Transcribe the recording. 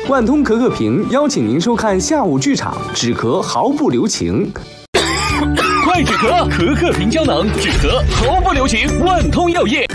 万通可可瓶邀请您收看下午剧场，止咳毫不留情。 快止咳，可可瓶胶囊止咳毫不留情，万通药业。